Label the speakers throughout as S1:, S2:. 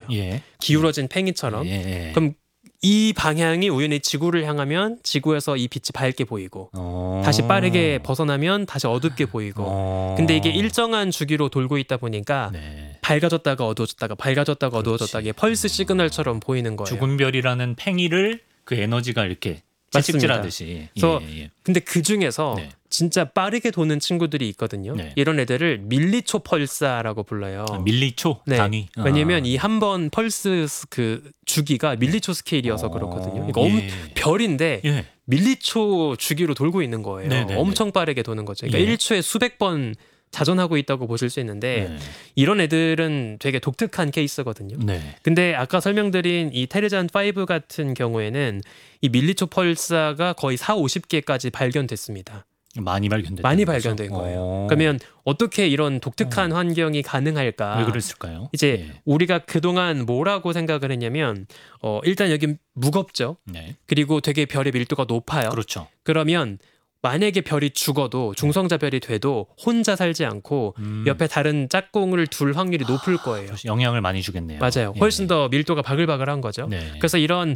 S1: 예.
S2: 기울어진 팽이처럼.
S1: 예.
S2: 그럼 이 방향이 우연히 지구를 향하면 지구에서 이 빛이 밝게 보이고 다시 빠르게 벗어나면 다시 어둡게 보이고 근데 이게 일정한 주기로 돌고 있다 보니까
S1: 네.
S2: 밝아졌다가 어두워졌다가 밝아졌다가 어두워졌다가 이게 펄스 시그널처럼 보이는 거예요.
S1: 죽은 별이라는 팽이를 그 에너지가 이렇게
S2: 맞습니다.
S1: 채찍질하듯이.
S2: 그래서
S1: 예.
S2: 근데 그 중에서
S1: 네.
S2: 진짜 빠르게 도는 친구들이 있거든요.
S1: 네.
S2: 이런 애들을 밀리초 펄사라고 불러요.
S1: 밀리초
S2: 네.
S1: 단위.
S2: 왜냐면 이 한 번 펄스 그 주기가 밀리초 스케일이어서 그렇거든요. 그러니까 별인데
S1: 예.
S2: 밀리초 주기로 돌고 있는 거예요.
S1: 네네네.
S2: 엄청 빠르게 도는 거죠. 그러니까
S1: 예.
S2: 1초에 수백 번 자전하고 있다고 보실 수 있는데
S1: 네.
S2: 이런 애들은 되게 독특한 케이스거든요.
S1: 네.
S2: 근데 아까 설명드린 이 테르잔 5 같은 경우에는 이 밀리초 펄사가 거의 50개까지 발견됐습니다.
S1: 많이 발견됐다.
S2: 많이 발견된 거예요. 그러면 어떻게 이런 독특한 환경이 가능할까?
S1: 왜 그랬을까요?
S2: 이제
S1: 예.
S2: 우리가 그동안 뭐라고 생각을 했냐면 일단 여기 무겁죠.
S1: 네.
S2: 그리고 되게 별의 밀도가 높아요.
S1: 그렇죠.
S2: 그러면 만약에 별이 죽어도 중성자 별이 돼도 혼자 살지 않고 옆에 다른 짝꿍을 둘 확률이 높을 거예요.
S1: 영향을 많이 주겠네요.
S2: 맞아요. 훨씬 더 밀도가 바글바글한 거죠.
S1: 네.
S2: 그래서 이런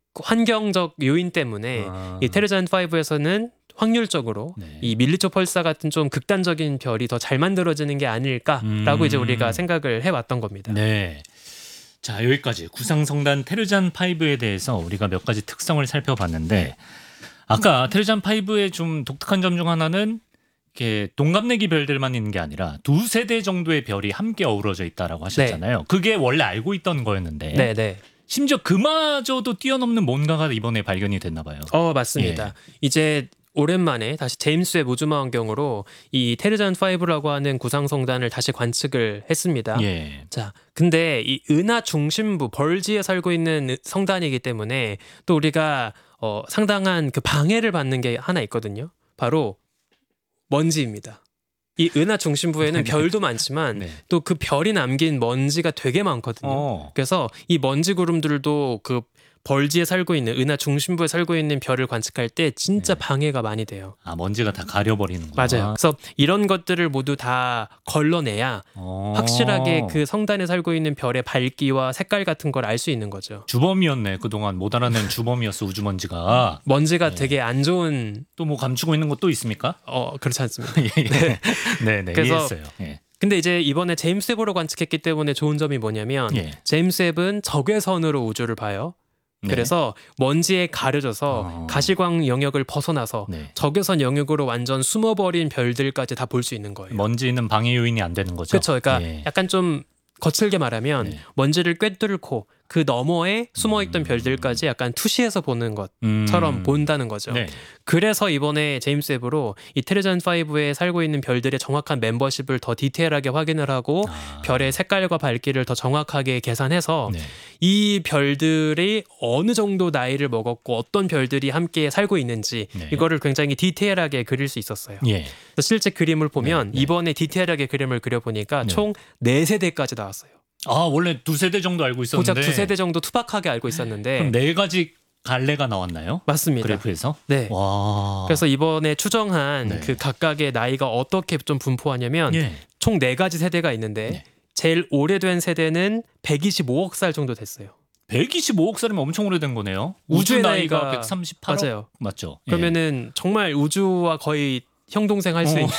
S2: 환경적 요인 때문에 이 테르잔 5에서는 확률적으로
S1: 네.
S2: 이 밀리초 펄사 같은 좀 극단적인 별이 더 잘 만들어지는 게 아닐까라고 이제 우리가 생각을 해왔던 겁니다.
S1: 네. 자, 여기까지 구상성단 테르잔 5에 대해서 우리가 몇 가지 특성을 살펴봤는데 아까 테르잔 5의 좀 독특한 점 중 하나는 이렇게 동갑내기 별들만 있는 게 아니라 두 세대 정도의 별이 함께 어우러져 있다라고 하셨잖아요.
S2: 네.
S1: 그게 원래 알고 있던 거였는데
S2: 네.
S1: 심지어 그마저도 뛰어넘는 뭔가가 이번에 발견이 됐나 봐요.
S2: 맞습니다.
S1: 예.
S2: 이제 오랜만에 다시 제임스 웹 우주망원경으로 이 테르잔 5라고 하는 구상성단을 다시 관측을 했습니다.
S1: 예.
S2: 자, 근데 이 은하 중심부 벌지에 살고 있는 성단이기 때문에 또 우리가 상당한 그 방해를 받는 게 하나 있거든요. 바로 먼지입니다. 이 은하 중심부에는 별도 많지만
S1: 네.
S2: 또 그 별이 남긴 먼지가 되게 많거든요. 그래서 이 먼지 구름들도 그 벌지에 살고 있는 은하 중심부에 살고 있는 별을 관측할 때 진짜 방해가 많이 돼요.
S1: 아, 먼지가 다 가려버리는구나.
S2: 맞아요. 그래서 이런 것들을 모두 다 걸러내야 확실하게 그 성단에 살고 있는 별의 밝기와 색깔 같은 걸 알 수 있는 거죠.
S1: 주범이었네. 그동안 못 알아낸 주범이었어, 우주먼지가.
S2: 먼지가 되게 안 좋은
S1: 또 뭐 감추고 있는 것도 있습니까?
S2: 그렇지 않습니다.
S1: 네,
S2: 그래서
S1: 이해했어요. 예.
S2: 근데 이제 이번에 제임스 웹으로 관측했기 때문에 좋은 점이 뭐냐면 제임스 웹은 적외선으로 우주를 봐요. 그래서 먼지에 가려져서 가시광 영역을 벗어나서 적외선 영역으로 완전 숨어버린 별들까지 다 볼 수 있는 거예요.
S1: 먼지는 방해 요인이 안 되는 거죠.
S2: 그렇죠. 그러니까 약간 좀 거칠게 말하면 먼지를 꿰뚫고 그 너머에 숨어있던 별들까지 약간 투시해서 보는 것처럼 본다는 거죠. 그래서 이번에 제임스 웹으로 이 테르잔 5에 살고 있는 별들의 정확한 멤버십을 더 디테일하게 확인을 하고 별의 색깔과 밝기를 더 정확하게 계산해서 이 별들이 어느 정도 나이를 먹었고 어떤 별들이 함께 살고 있는지 이거를 굉장히 디테일하게 그릴 수 있었어요. 그래서 실제 그림을 보면 이번에 디테일하게 그림을 그려보니까 총 4세대까지 나왔어요.
S1: 아, 원래 2세대 정도 알고 있었는데
S2: 고작 2세대 정도 투박하게 알고 있었는데
S1: 그럼 4가지 갈래가 나왔나요?
S2: 맞습니다.
S1: 그래프에서?
S2: 네.
S1: 와.
S2: 그래서 이번에 추정한 그 각각의 나이가 어떻게 좀 분포하냐면 총 4가지 세대가 있는데 제일 오래된 세대는 125억 살 정도 됐어요.
S1: 125억 살이면 엄청 오래된 거네요.
S2: 우주의
S1: 나이가 138억?
S2: 맞아요.
S1: 맞죠?
S2: 그러면은 정말 우주와 거의 형동생 할 수 있는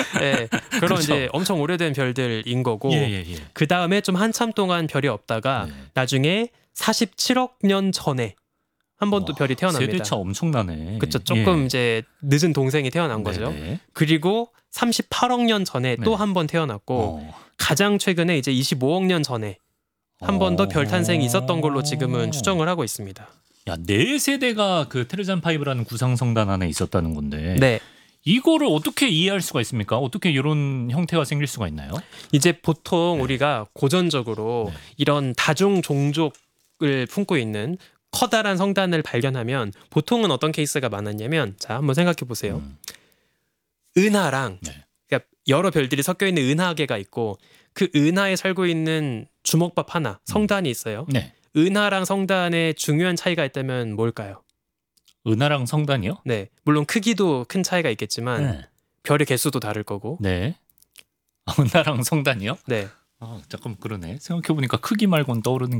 S2: 그런
S1: 그렇죠.
S2: 이제 엄청 오래된 별들인 거고 그 다음에 좀 한참 동안 별이 없다가 나중에 47억 년 전에 한 번 또 별이 태어납니다.
S1: 세대차 엄청나네.
S2: 그렇죠. 조금 이제 늦은 동생이 태어난 거죠. 그리고 38억 년 전에 또 한 번 태어났고 가장 최근에 이제 25억 년 전에 한 번 더 별 탄생이 있었던 걸로 지금은 추정을 하고 있습니다.
S1: 야, 4세대가 그 테르잔 5라는 구상성단 안에 있었다는 건데.
S2: 네.
S1: 이거를 어떻게 이해할 수가 있습니까? 어떻게 이런 형태가 생길 수가 있나요?
S2: 이제 보통 우리가 고전적으로 이런 다중 종족을 품고 있는 커다란 성단을 발견하면 보통은 어떤 케이스가 많았냐면 자, 한번 생각해 보세요. 은하랑 그러니까 여러 별들이 섞여 있는 은하계가 있고 그 은하에 살고 있는 주먹밥 하나, 성단이 있어요. 은하랑 성단에 중요한 차이가 있다면 뭘까요?
S1: 은하랑 성단이요?
S2: 네, 물론 크기도 큰 차이가 있겠지만 별의 개수도 다를 거고.
S1: 은하랑 성단이요?
S2: 네.
S1: 잠깐 그러네. 생각해 보니까 크기 말고는 떠오르는